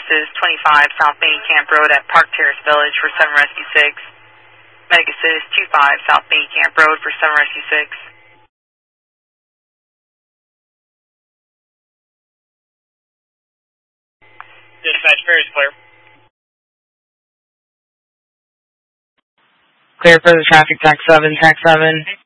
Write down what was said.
Assist 25 South Main Camp Road at Park Terrace Village for 7 Rescue 6. Medic Assist 25 South Main Camp Road for 7 Rescue 6. Dispatch, Ferry's clear. Clear for the traffic, TAC 7, TAC 7.